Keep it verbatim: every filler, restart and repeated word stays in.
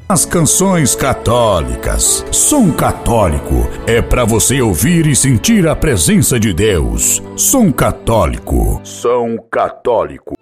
As canções católicas. Som Católico é para você ouvir e sentir a presença de Deus. Som Católico. Som Católico.